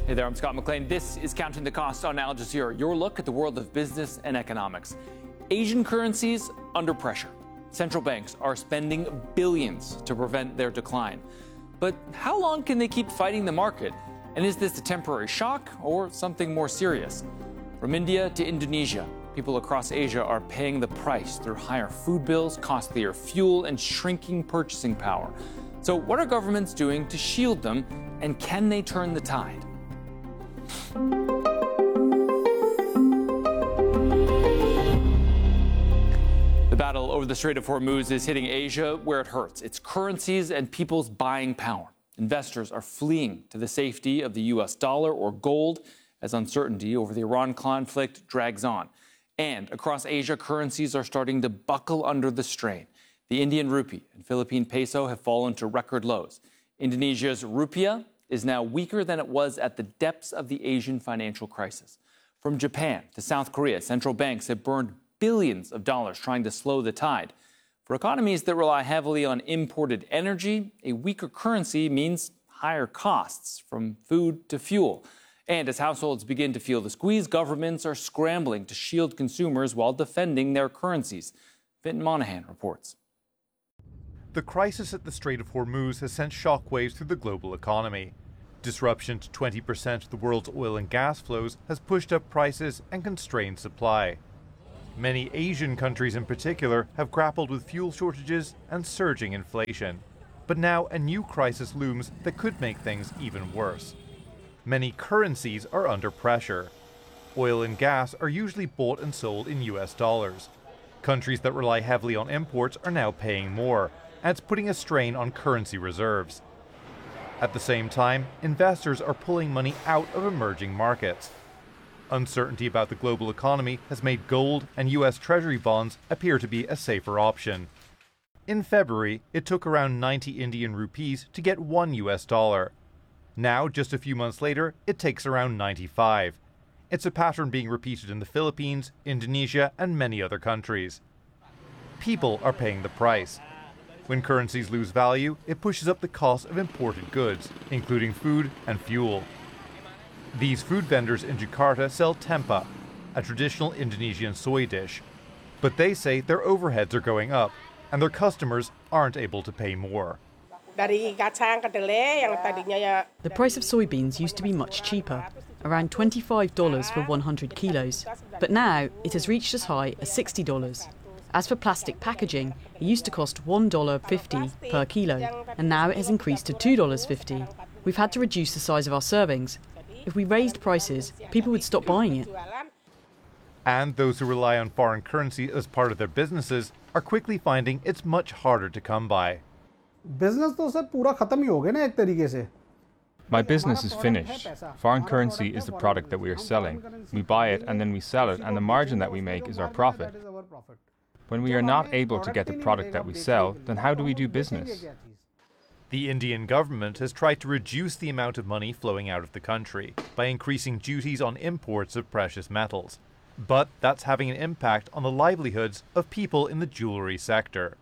Hey there, I'm Scott McLean. This is Counting the Cost on Al Jazeera, your look at the world of business and economics. Asian currencies under pressure. Central banks are spending billions to prevent their decline. But how long can they keep fighting the market? And is this a temporary shock or something more serious? From India to Indonesia, people across Asia are paying the price through higher food bills, costlier fuel, and shrinking purchasing power. So what are governments doing to shield them, and can they turn the tide? The battle over the Strait of Hormuz is hitting Asia where it hurts. It's currencies and people's buying power. Investors are fleeing to the safety of the U.S. dollar or gold as uncertainty over the Iran conflict drags on. And across Asia, currencies are starting to buckle under the strain. The Indian rupee and Philippine peso have fallen to record lows. Indonesia's rupiah is now weaker than it was at the depths of the Asian financial crisis. From Japan to South Korea, central banks have burned billions of dollars trying to slow the tide. For economies that rely heavily on imported energy, a weaker currency means higher costs, from food to fuel. And as households begin to feel the squeeze, governments are scrambling to shield consumers while defending their currencies. Fintan Monahan reports. The crisis at the Strait of Hormuz has sent shockwaves through the global economy. Disruption to 20% of the world's oil and gas flows has pushed up prices and constrained supply. Many Asian countries in particular have grappled with fuel shortages and surging inflation. But now a new crisis looms that could make things even worse. Many currencies are under pressure. Oil and gas are usually bought and sold in US dollars. Countries that rely heavily on imports are now paying more, and it's putting a strain on currency reserves. At the same time, investors are pulling money out of emerging markets. Uncertainty about the global economy has made gold and US Treasury bonds appear to be a safer option. In February, it took around 90 Indian rupees to get $1 US. Now, just a few months later, it takes around 95. It's a pattern being repeated in the Philippines, Indonesia, and many other countries. People are paying the price. When currencies lose value, it pushes up the cost of imported goods, including food and fuel. These food vendors in Jakarta sell tempeh, a traditional Indonesian soy dish. But they say their overheads are going up, and their customers aren't able to pay more. The price of soybeans used to be much cheaper, around $25 for 100 kilos, but now it has reached as high as $60. As for plastic packaging, it used to cost $1.50 per kilo, and now it has increased to $2.50. We've had to reduce the size of our servings. If we raised prices, people would stop buying it. And those who rely on foreign currency as part of their businesses are quickly finding it's much harder to come by. My business is finished. Foreign currency is the product that we are selling. We buy it and then we sell it, and the margin that we make is our profit. When we are not able to get the product that we sell, then how do we do business? The Indian government has tried to reduce the amount of money flowing out of the country by increasing duties on imports of precious metals. But that's having an impact on the livelihoods of people in the jewelry sector.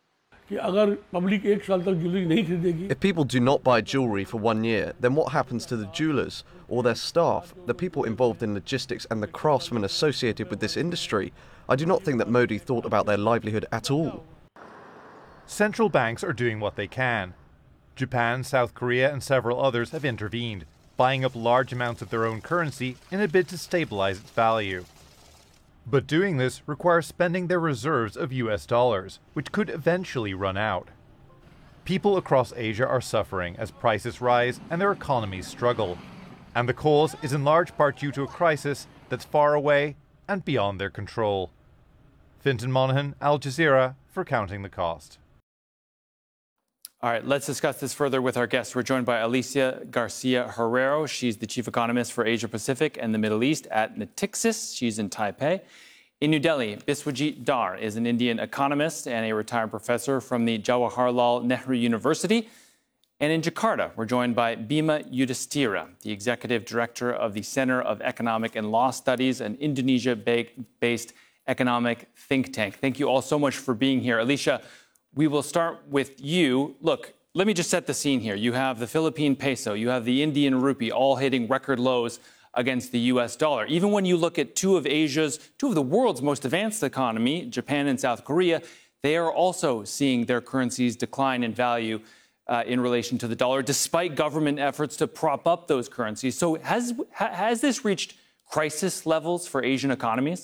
If people do not buy jewellery for 1 year, then what happens to the jewellers or their staff, the people involved in logistics and the craftsmen associated with this industry? I do not think that Modi thought about their livelihood at all. Central banks are doing what they can. Japan, South Korea and several others have intervened, buying up large amounts of their own currency in a bid to stabilize its value. But doing this requires spending their reserves of US dollars, which could eventually run out. People across Asia are suffering as prices rise and their economies struggle. And the cause is in large part due to a crisis that's far away and beyond their control. Fintan Monahan, Al Jazeera, for Counting the Cost. All right, let's discuss this further with our guests. We're joined by Alicia Garcia Herrero. She's the chief economist for Asia Pacific and the Middle East at Natixis. She's in Taipei. In New Delhi, Biswajit Dar is an Indian economist and a retired professor from the Jawaharlal Nehru University. And in Jakarta, we're joined by Bima Yudhistira, the executive director of the Center of Economic and Law Studies, an Indonesia-based economic think tank. Thank you all so much for being here. Alicia, we will start with you. Look, let me just set the scene here. You have the Philippine peso, you have the Indian rupee, all hitting record lows against the U.S. dollar. Even when you look at two of the world's most advanced economy, Japan and South Korea, they are also seeing their currencies decline in value in relation to the dollar, despite government efforts to prop up those currencies. So has this reached crisis levels for Asian economies?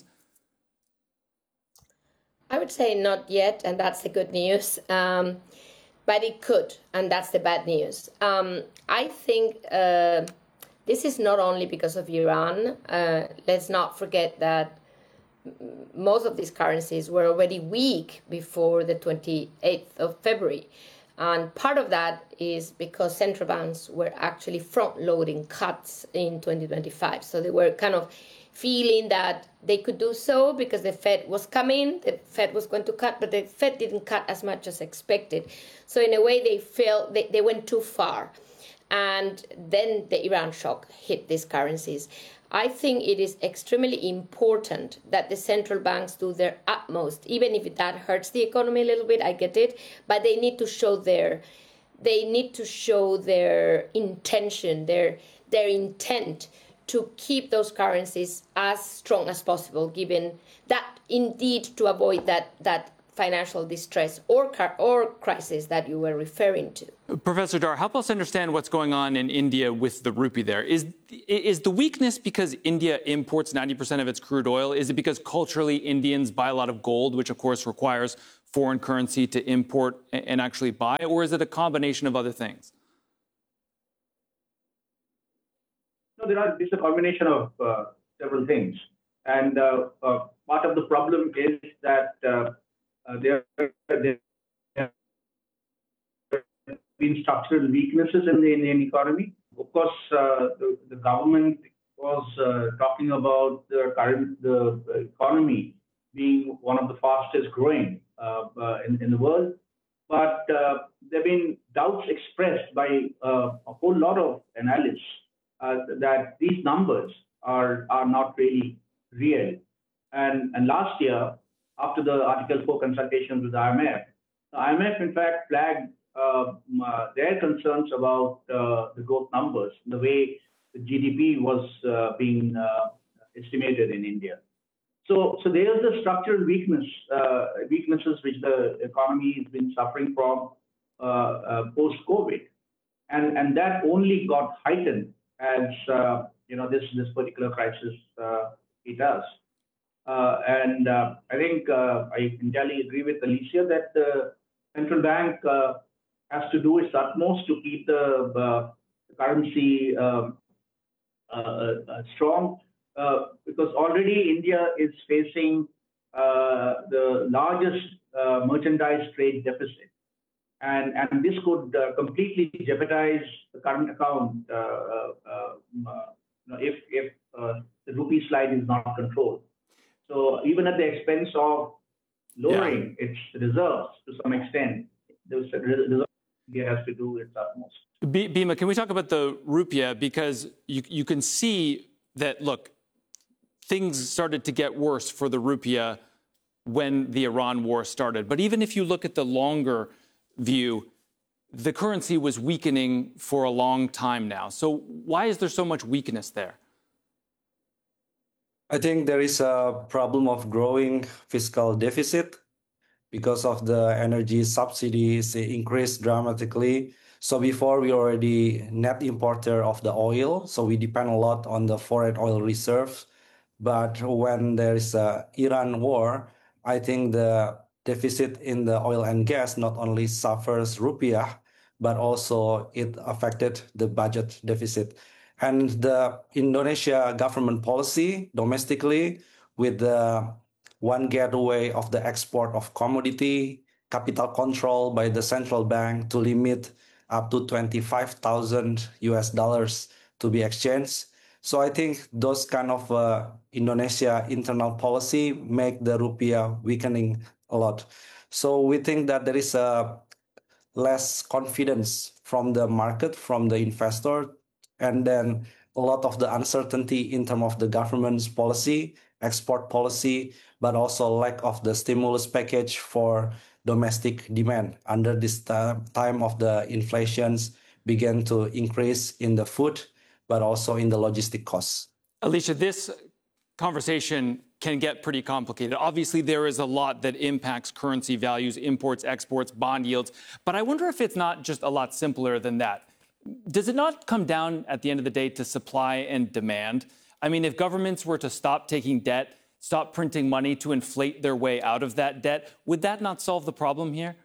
I would say not yet, and that's the good news. But it could, and that's the bad news. I think this is not only because of Iran. Let's not forget that most of these currencies were already weak before the 28th of February. And part of that is because central banks were actually front-loading cuts in 2025. So they were kind of feeling that they could do so because the Fed was coming, the Fed was going to cut, but the Fed didn't cut as much as expected. So in a way, they felt they went too far. And then the Iran shock hit these currencies. I think it is extremely important that the central banks do their utmost, even if that hurts the economy a little bit, I get it, but they need to show their intention, their intent to keep those currencies as strong as possible, given that indeed to avoid that financial distress or crisis that you were referring to. Professor Dar, help us understand what's going on in India with the rupee there. Is the weakness because India imports 90% of its crude oil? Is it because culturally Indians buy a lot of gold, which of course requires foreign currency to import and actually buy? Or is it a combination of other things? No, it's a combination of several things. And part of the problem is that there have been structural weaknesses in the Indian economy. Of course, the government was talking about the economy being one of the fastest growing in the world. But there have been doubts expressed by a whole lot of analysts that these numbers are not really real. And last year, after the Article 4 consultations with the IMF in fact flagged their concerns about the growth numbers, the way the GDP was being estimated in India. So there is a structural weaknesses which the economy has been suffering from post-COVID, and that only got heightened as this particular crisis hit us. And I think I entirely agree with Alicia that the central bank has to do its utmost to keep the currency strong, because already India is facing the largest merchandise trade deficit. And this could completely jeopardize the current account if the rupee slide is not controlled. So even at the expense of lowering its reserves to some extent, the reserve India has to do its utmost. Bhima, can we talk about the rupiah? Because you can see that, look, things started to get worse for the rupiah when the Iran war started. But even if you look at the longer view, the currency was weakening for a long time now. So why is there so much weakness there? I think there is a problem of growing fiscal deficit because of the energy subsidies increased dramatically. So before we were already net importer of the oil, so we depend a lot on the foreign oil reserves. But when there is a Iran war, I think the deficit in the oil and gas not only suffers rupiah, but also it affected the budget deficit. And the Indonesia government policy domestically with the one gateway of the export of commodity, capital control by the central bank to limit up to 25,000 US dollars to be exchanged. So I think those kind of Indonesia internal policy make the rupiah weakening a lot. So we think that there is a less confidence from the market, from the investor, and then a lot of the uncertainty in terms of the government's policy, export policy, but also lack of the stimulus package for domestic demand under this time of the inflations began to increase in the food, but also in the logistic costs. Alicia, this conversation can get pretty complicated. Obviously, there is a lot that impacts currency values, imports, exports, bond yields. But I wonder if it's not just a lot simpler than that. Does it not come down at the end of the day to supply and demand? I mean, if governments were to stop taking debt, stop printing money to inflate their way out of that debt, would that not solve the problem here?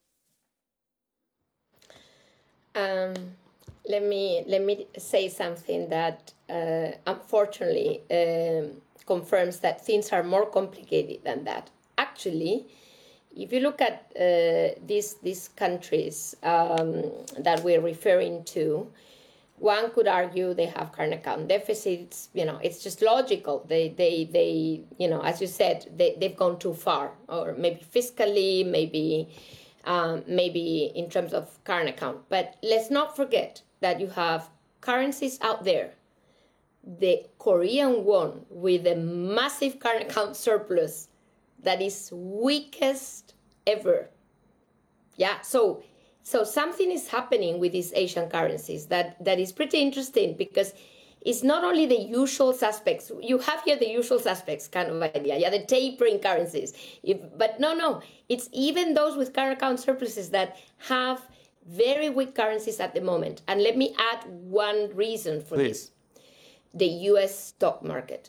Let me say something that unfortunately confirms that things are more complicated than that. Actually, if you look at these countries that we're referring to, one could argue they have current account deficits. You know, it's just logical. They you know, as you said, they've gone too far, or maybe fiscally, maybe in terms of current account. But let's not forget that you have currencies out there. The Korean won with a massive current account surplus that is weakest ever. Yeah, so something is happening with these Asian currencies that is pretty interesting, because it's not only the usual suspects. You have here the usual suspects kind of idea, yeah, the tapering currencies. But no, it's even those with current account surpluses that have very weak currencies at the moment. And let me add one reason for this. The U.S. stock market.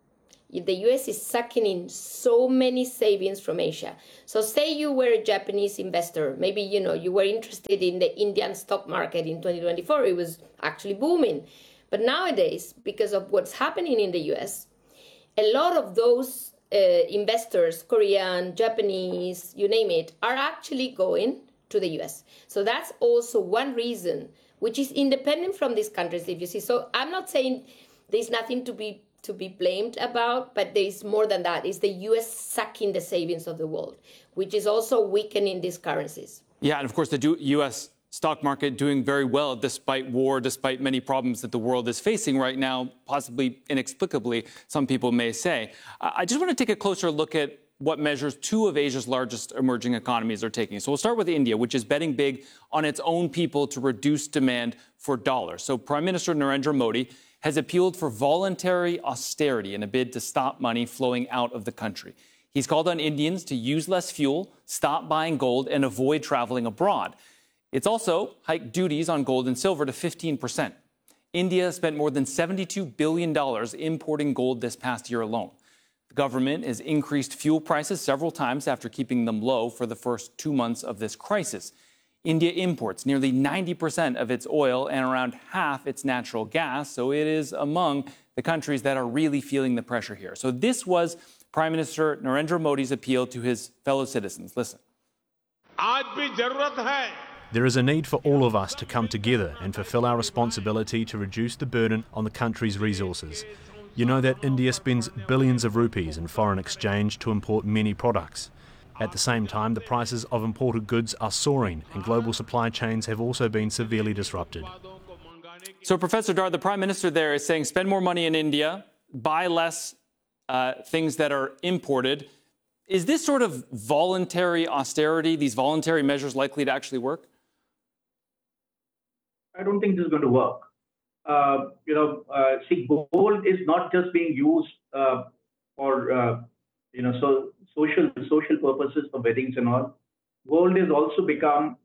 The U.S. is sucking in so many savings from Asia. So say you were a Japanese investor, maybe, you know, you were interested in the Indian stock market in 2024. It was actually booming. But nowadays, because of what's happening in the U.S., a lot of those investors, Korean, Japanese, you name it, are actually going to the U.S. So that's also one reason, which is independent from these countries, if you see. So I'm not saying there's nothing to be blamed about, but there is more than that. It's the U.S. sucking the savings of the world, which is also weakening these currencies. Yeah, and of course, the U.S. stock market doing very well despite war, despite many problems that the world is facing right now, possibly inexplicably, some people may say. I just want to take a closer look at what measures two of Asia's largest emerging economies are taking. So we'll start with India, which is betting big on its own people to reduce demand for dollars. So Prime Minister Narendra Modi has appealed for voluntary austerity in a bid to stop money flowing out of the country. He's called on Indians to use less fuel, stop buying gold, and avoid traveling abroad. It's also hiked duties on gold and silver to 15%. India spent more than $72 billion importing gold this past year alone. The government has increased fuel prices several times after keeping them low for the first 2 months of this crisis. India imports nearly 90% of its oil and around half its natural gas, so it is among the countries that are really feeling the pressure here. So this was Prime Minister Narendra Modi's appeal to his fellow citizens. Listen. There is a need for all of us to come together and fulfill our responsibility to reduce the burden on the country's resources. You know that India spends billions of rupees in foreign exchange to import many products. At the same time, the prices of imported goods are soaring and global supply chains have also been severely disrupted. So, Professor Dar, the Prime Minister there is saying spend more money in India, buy less things that are imported. Is this sort of voluntary austerity, these voluntary measures, likely to actually work? I don't think this is going to work. See, gold is not just being used for social purposes for weddings and all. Gold has also become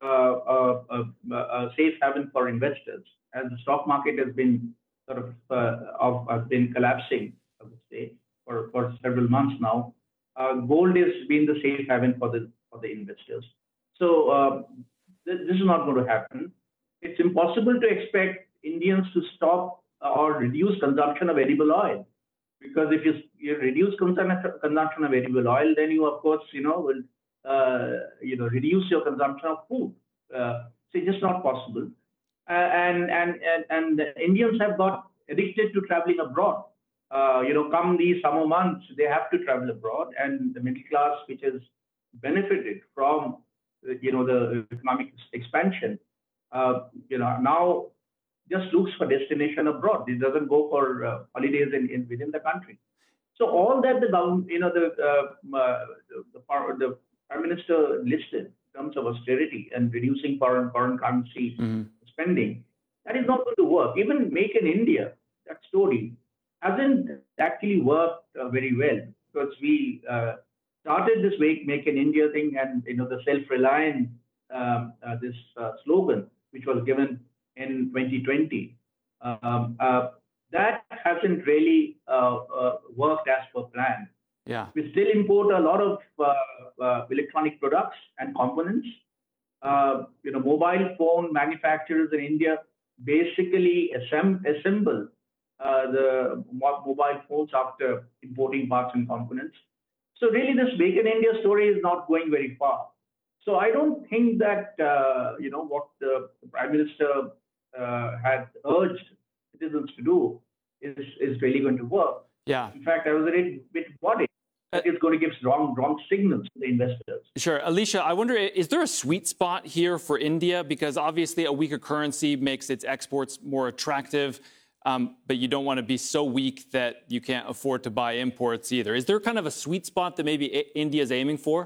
a safe haven for investors, as the stock market has been been collapsing, I would say, for several months now. Gold has been the safe haven for the investors. So this is not going to happen. It's impossible to expect Indians to stop or reduce consumption of edible oil, because if you reduce consumption of edible oil, then you of course will reduce your consumption of food. So it's just not possible. And Indians have got addicted to traveling abroad. Come these summer months, they have to travel abroad, and the middle class, which has benefited from the economic expansion, now just looks for destination abroad. It doesn't go for holidays within the country. So all that the government, the Prime Minister listed in terms of austerity and reducing foreign currency spending, that is not going to work. Even Make in India, that story, hasn't actually worked very well, because we started this Make in India thing, and the self-reliant this slogan, which was given in 2020, that hasn't really worked as per plan. Yeah. We still import a lot of electronic products and components. Mobile phone manufacturers in India basically assemble the mobile phones after importing parts and components. So really, this Make in India story is not going very far. So I don't think that what the Prime Minister had urged citizens to do is really going to work. Yeah. In fact, I was a bit worried that it's going to give wrong signals to the investors. Sure. Alicia, I wonder, is there a sweet spot here for India? Because obviously a weaker currency makes its exports more attractive, but you don't want to be so weak that you can't afford to buy imports either. Is there kind of a sweet spot that maybe India is aiming for?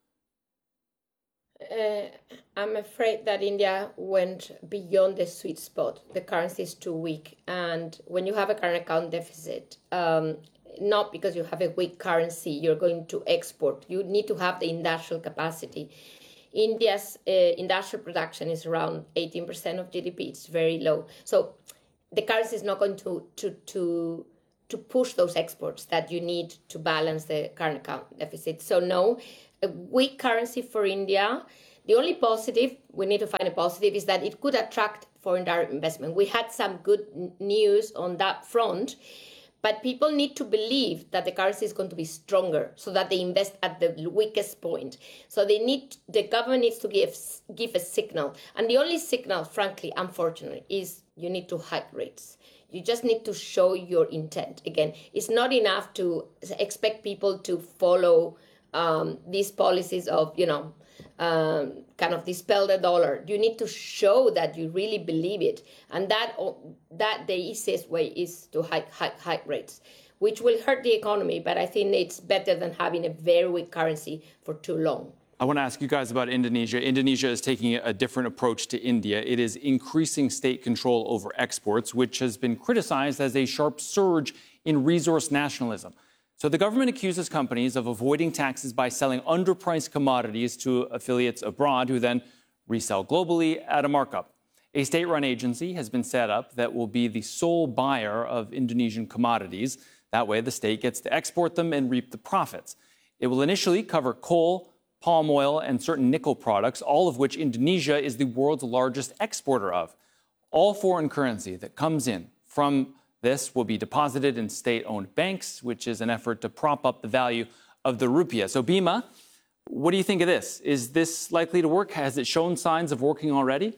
I'm afraid that India went beyond the sweet spot. The currency is too weak. And when you have a current account deficit, not because you have a weak currency, you're going to export. You need to have the industrial capacity. India's industrial production is around 18% of GDP. It's very low. So the currency is not going to push those exports that you need to balance the current account deficit. So no, a weak currency for India. The only positive, we need to find a positive, is that it could attract foreign direct investment. We had some good news on that front, but people need to believe that the currency is going to be stronger so that they invest at the weakest point. So the government needs to give a signal. And the only signal, frankly, unfortunately, is you need to hike rates. You just need to show your intent. Again, it's not enough to expect people to follow these policies of, kind of dispel the dollar. You need to show that you really believe it. And that the easiest way is to hike rates, which will hurt the economy. But I think it's better than having a very weak currency for too long. I want to ask you guys about Indonesia. Indonesia is taking a different approach to India. It is increasing state control over exports, which has been criticized as a sharp surge in resource nationalism. So the government accuses companies of avoiding taxes by selling underpriced commodities to affiliates abroad who then resell globally at a markup. A state-run agency has been set up that will be the sole buyer of Indonesian commodities. That way, the state gets to export them and reap the profits. It will initially cover coal, palm oil, and certain nickel products, all of which Indonesia is the world's largest exporter of. All foreign currency that comes in from this will be deposited in state-owned banks, which is an effort to prop up the value of the rupiah. So, Bima, what do you think of this? Is this likely to work? Has it shown signs of working already?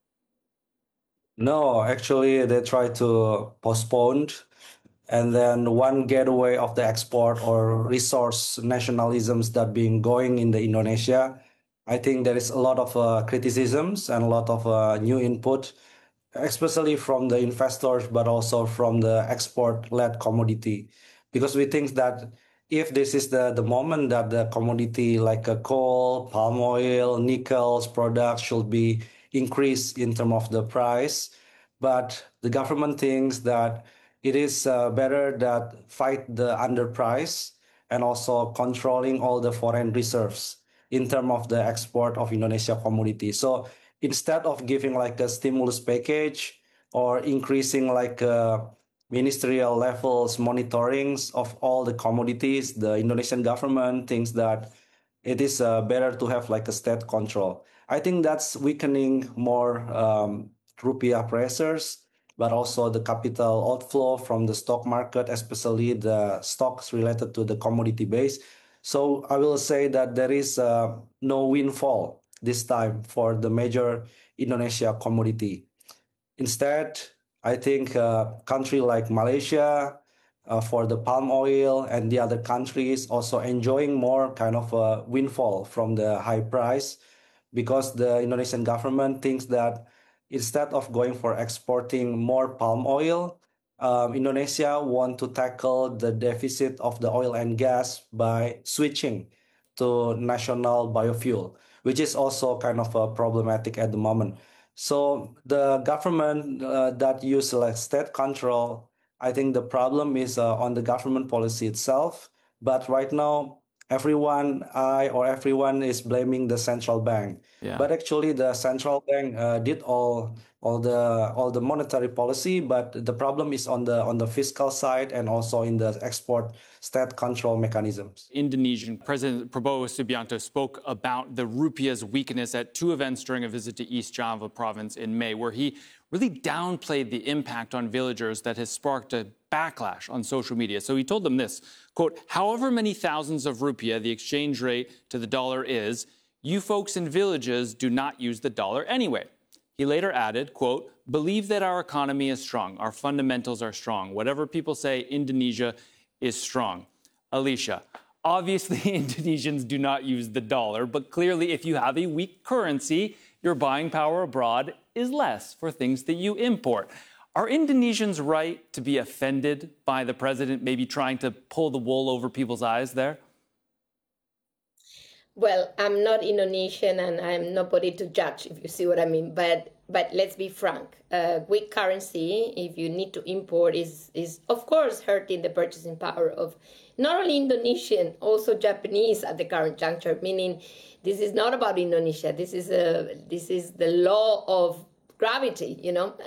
No, actually, they try to postpone. And then one gateway of the export or resource nationalisms that been going in the Indonesia, I think there is a lot of criticisms and a lot of new input, especially from the investors, but also from the export-led commodity. Because we think that if this is the moment that the commodity like coal, palm oil, nickels products should be increased in terms of the price, but the government thinks that it is better that fight the underprice and also controlling all the foreign reserves in terms of the export of Indonesia commodity. So instead of giving like a stimulus package or increasing like ministerial levels monitorings of all the commodities, the Indonesian government thinks that it is better to have like a state control. I think that's weakening more rupiah pressures, but also the capital outflow from the stock market, especially the stocks related to the commodity base. So I will say that there is no windfall this time for the major Indonesia commodity. Instead, I think a country like Malaysia for the palm oil and the other countries also enjoying more kind of a windfall from the high price, because the Indonesian government thinks that instead of going for exporting more palm oil, Indonesia want to tackle the deficit of the oil and gas by switching to national biofuel, which is also kind of problematic at the moment. So the government that use like state control, I think the problem is on the government policy itself. But right now, everyone is blaming the central bank. Yeah. But actually, the central bank did all the monetary policy. But the problem is on the fiscal side and also in the export state control mechanisms. Indonesian President Prabowo Subianto spoke about the rupiah's weakness at two events during a visit to East Java province in May, where he really downplayed the impact on villagers that has sparked a backlash on social media. So he told them this, quote, however many thousands of rupiah the exchange rate to the dollar is, you folks in villages do not use the dollar anyway. He later added, quote, believe that our economy is strong, our fundamentals are strong. Whatever people say, Indonesia is strong. Alicia, obviously Indonesians do not use the dollar, but clearly if you have a weak currency, your buying power abroad is less for things that you import. Are Indonesians right to be offended by the president maybe trying to pull the wool over people's eyes there? Well, I'm not Indonesian and I'm nobody to judge, if you see what I mean. But let's be frank. Weak currency, if you need to import, is of course hurting the purchasing power of not only Indonesian, also Japanese at the current juncture. Meaning, this is not about Indonesia. This is the law of gravity, you know.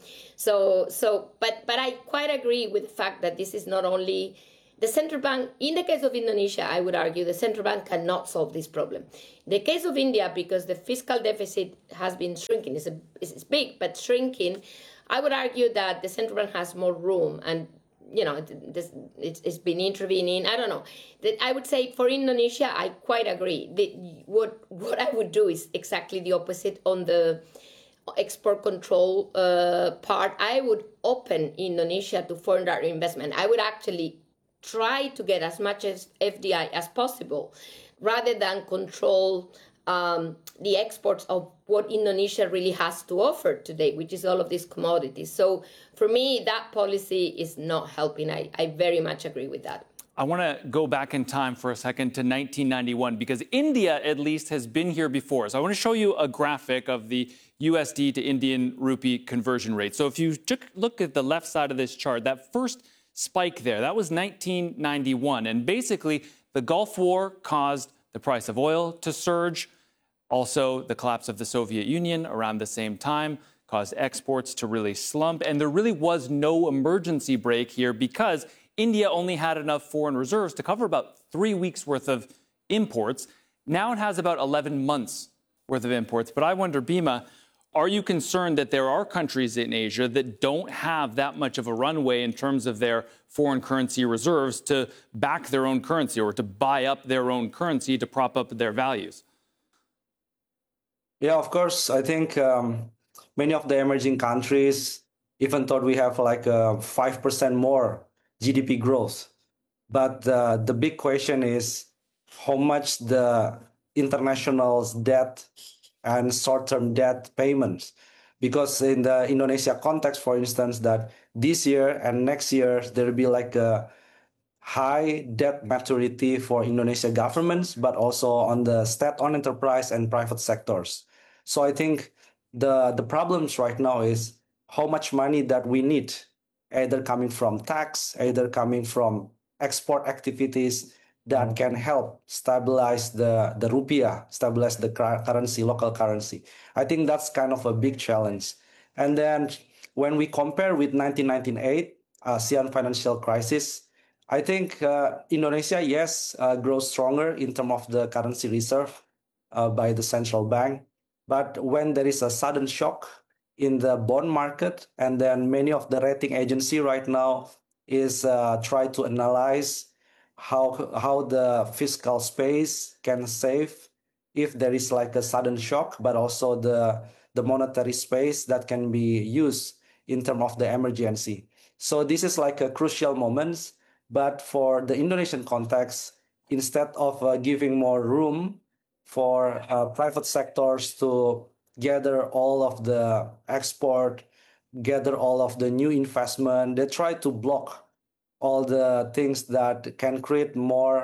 But I quite agree with the fact that this is not only the central bank. In the case of Indonesia, I would argue the central bank cannot solve this problem. In the case of India, because the fiscal deficit has been shrinking, it's big, but shrinking, I would argue that the central bank has more room and, you know, it's been intervening. I don't know. I would say for Indonesia, I quite agree. What I would do is exactly the opposite on the export control part. I would open Indonesia to foreign direct investment. I would actually try to get as much as FDI as possible, rather than control the exports of what Indonesia really has to offer today, which is all of these commodities. So for me, that policy is not helping. I very much agree with that. I want to go back in time for a second to 1991, because India, at least, has been here before. So I want to show you a graphic of the USD to Indian rupee conversion rate. So if you look at the left side of this chart, that first spike there, that was 1991. And basically, the Gulf War caused the price of oil to surge. Also, the collapse of the Soviet Union around the same time caused exports to really slump. And there really was no emergency brake here because India only had enough foreign reserves to cover about 3 weeks' worth of imports. Now it has about 11 months' worth of imports. But I wonder, Bima, are you concerned that there are countries in Asia that don't have that much of a runway in terms of their foreign currency reserves to back their own currency or to buy up their own currency to prop up their values? Yeah, of course. I think many of the emerging countries even thought we have like 5% more GDP growth. But the big question is how much the international debt and short-term debt payments. Because in the Indonesia context, for instance, that this year and next year, there will be like a high debt maturity for Indonesia governments, but also on the state-owned enterprise and private sectors. So I think the problems right now is how much money that we need, either coming from tax, either coming from export activities that can help stabilize the rupiah, stabilize the currency, local currency. I think that's kind of a big challenge. And then when we compare with 1998, ASEAN financial crisis, I think Indonesia, yes, grows stronger in terms of the currency reserve by the central bank. But when there is a sudden shock in the bond market, and then many of the rating agency right now is try to analyze how the fiscal space can save if there is like a sudden shock, but also the monetary space that can be used in terms of the emergency. So this is like a crucial moment. But for the Indonesian context, instead of giving more room for private sectors to gather all of the export, gather all of the new investment, they try to block all the things that can create more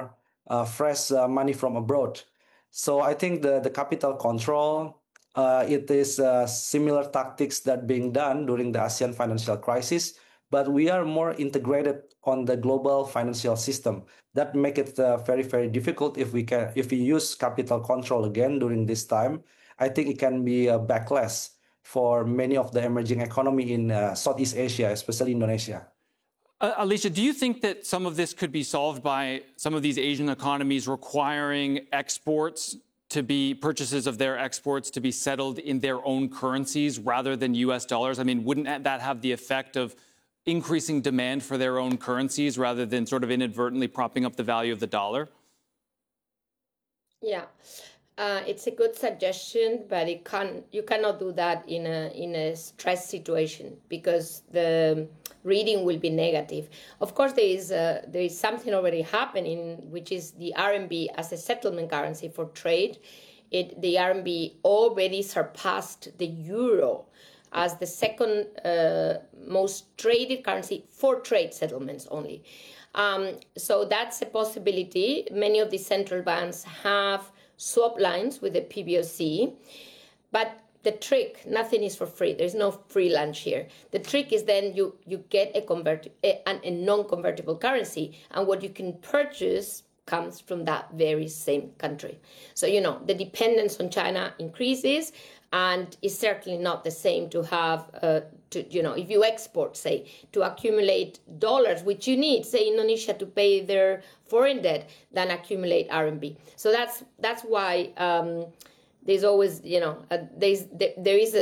fresh money from abroad. So I think the capital control, it is similar tactics that being done during the ASEAN financial crisis, but we are more integrated on the global financial system. That make it very, very difficult if we use capital control again during this time. I think it can be a backlash for many of the emerging economy in Southeast Asia, especially Indonesia. Alicia, do you think that some of this could be solved by some of these Asian economies requiring purchases of their exports to be settled in their own currencies rather than U.S. dollars? I mean, wouldn't that have the effect of increasing demand for their own currencies rather than sort of inadvertently propping up the value of the dollar? Yeah. It's a good suggestion, but you cannot do that in a stress situation because the reading will be negative. Of course, there is something already happening, which is the RMB as a settlement currency for trade. The RMB already surpassed the euro as the second most traded currency for trade settlements only. So that's a possibility. Many of the central banks have swap lines with the PBOC, but the trick, nothing is for free. There's no free lunch here. The trick is then you get a non-convertible currency, and what you can purchase comes from that very same country. So, the dependence on China increases, and it's certainly not the same to have, if you export, say, to accumulate dollars, which you need, say, Indonesia to pay their foreign debt, than accumulate RMB. So that's why there's always, there is a